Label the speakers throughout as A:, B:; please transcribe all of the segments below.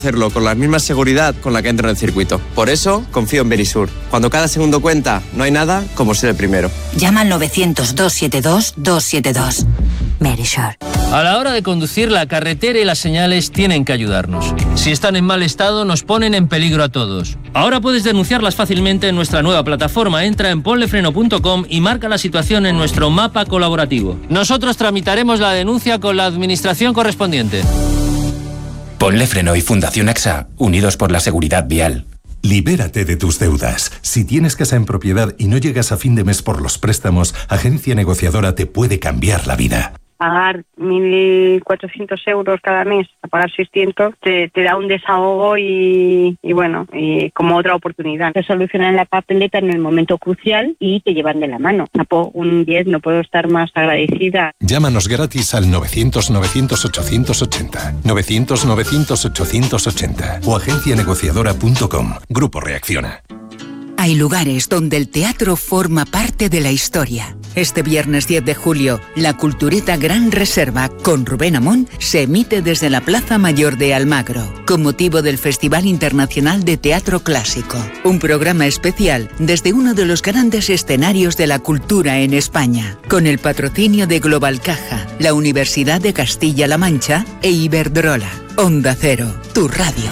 A: hacerlo con la misma seguridad con la que entro en el circuito. Por eso, confío en Verisur. Cuando cada segundo cuenta, no hay nada como ser el primero.
B: Llama al 900-272-272. Verisur.
C: A la hora de conducir, la carretera y las señales tienen que ayudarnos. Si están en mal estado, nos ponen en peligro a todos. Ahora puedes denunciarlas fácilmente en nuestra nueva plataforma. Entra en ponlefreno.com y marca la situación en nuestro mapa colaborativo. Nosotros tramitaremos la denuncia con la administración correspondiente.
D: Ponle Freno y Fundación AXA, unidos por la seguridad vial.
E: Libérate de tus deudas. Si tienes casa en propiedad y no llegas a fin de mes por los préstamos, Agencia Negociadora te puede cambiar la vida.
F: Pagar 1.400 euros cada mes, a pagar 600, te da un desahogo y como otra oportunidad. Te solucionan la papeleta en el momento crucial y te llevan de la mano. Un 10, no puedo estar más agradecida.
E: Llámanos gratis al 900-900-880, 900-900-880 o agencianegociadora.com. Grupo Reacciona.
B: Hay lugares donde el teatro forma parte de la historia. Este viernes 10 de julio, la Cultureta Gran Reserva con Rubén Amón se emite desde la Plaza Mayor de Almagro, con motivo del Festival Internacional de Teatro Clásico. Un programa especial desde uno de los grandes escenarios de la cultura en España, con el patrocinio de Global Caja, la Universidad de Castilla-La Mancha e Iberdrola. Onda Cero, tu radio.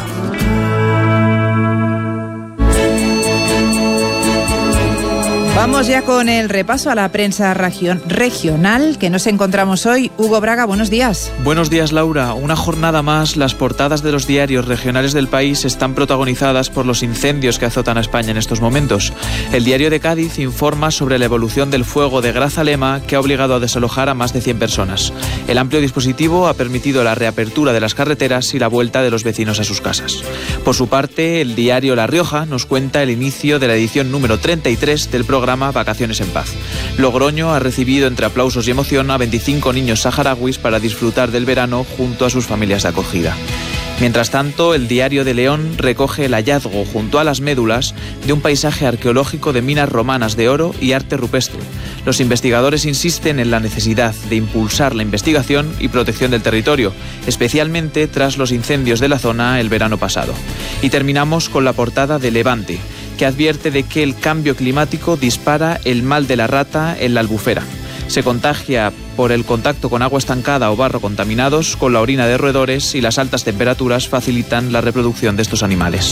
G: Vamos ya con el repaso a la prensa regional que nos encontramos hoy. Hugo Braga, buenos días.
H: Buenos días, Laura. Una jornada más, las portadas de los diarios regionales del país están protagonizadas por los incendios que azotan a España en estos momentos. El diario de Cádiz informa sobre la evolución del fuego de Grazalema, que ha obligado a desalojar a más de 100 personas. El amplio dispositivo ha permitido la reapertura de las carreteras y la vuelta de los vecinos a sus casas. Por su parte, el diario La Rioja nos cuenta el inicio de la edición número 33 del programa Vacaciones en Paz. Logroño ha recibido entre aplausos y emoción a 25 niños saharauis para disfrutar del verano junto a sus familias de acogida. Mientras tanto, el diario de León recoge el hallazgo junto a las médulas de un paisaje arqueológico de minas romanas de oro y arte rupestre. Los investigadores insisten en la necesidad de impulsar la investigación y protección del territorio, especialmente tras los incendios de la zona el verano pasado. Y terminamos con la portada de Levante, que advierte de que el cambio climático dispara el mal de la rata en la Albufera. Se contagia por el contacto con agua estancada o barro contaminados, con la orina de roedores, y las altas temperaturas facilitan la reproducción de estos animales.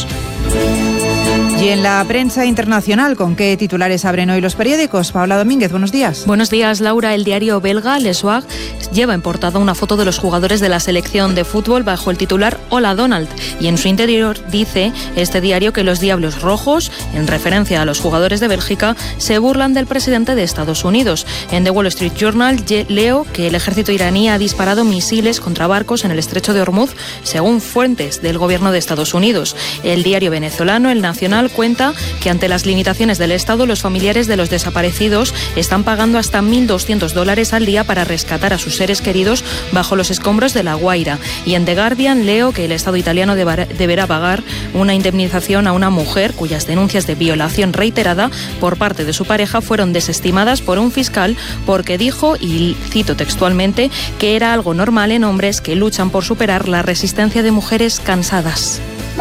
G: Y en la prensa internacional, ¿con qué titulares abren hoy los periódicos? Paola Domínguez, buenos días.
I: Buenos días, Laura. El diario belga Le Soir lleva en portada una foto de los jugadores de la selección de fútbol bajo el titular Hola Donald, y en su interior dice este diario que los Diablos Rojos, en referencia a los jugadores de Bélgica, se burlan del presidente de Estados Unidos. En The Wall Street Journal leo que el ejército iraní ha disparado misiles contra barcos en el estrecho de Hormuz, según fuentes del gobierno de Estados Unidos. El diario venezolano El Nacional cuenta que ante las limitaciones del Estado, los familiares de los desaparecidos están pagando hasta $1.200 al día para rescatar a sus seres queridos bajo los escombros de La Guaira. Y en The Guardian leo que el Estado italiano deberá pagar una indemnización a una mujer cuyas denuncias de violación reiterada por parte de su pareja fueron desestimadas por un fiscal porque dijo, y cito textualmente, que era algo normal en hombres que luchan por superar la resistencia de mujeres cansadas.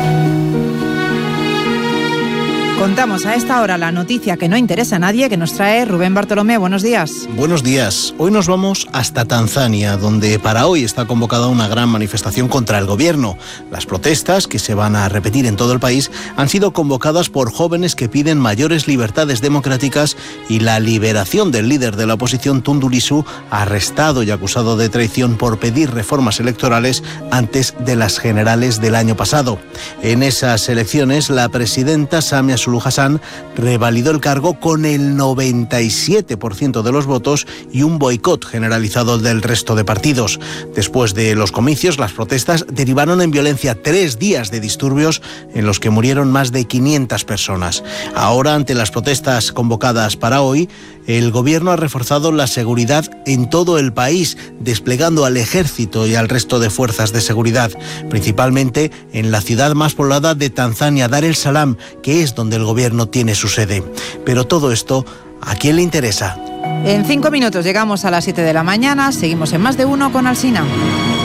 G: Contamos a esta hora la noticia que no interesa a nadie, que nos trae Rubén Bartolomé. Buenos días.
J: Buenos días. Hoy nos vamos hasta Tanzania, donde para hoy está convocada una gran manifestación contra el gobierno. Las protestas, que se van a repetir en todo el país, han sido convocadas por jóvenes que piden mayores libertades democráticas y la liberación del líder de la oposición, Tundu Lissu, arrestado y acusado de traición por pedir reformas electorales antes de las generales del año pasado. En esas elecciones, la presidenta Samia Suluhu Hassan revalidó el cargo con el 97% de los votos y un boicot generalizado del resto de partidos. Después de los comicios, las protestas derivaron en violencia, 3 días de disturbios en los que murieron más de 500 personas. Ahora, ante las protestas convocadas para hoy, el gobierno ha reforzado la seguridad en todo el país, desplegando al ejército y al resto de fuerzas de seguridad, principalmente en la ciudad más poblada de Tanzania, Dar es Salaam, que es donde el gobierno tiene su sede. Pero todo esto, ¿a quién le interesa?
G: En 5 minutos llegamos a las 7 de la mañana, seguimos en Más de Uno con Alsina.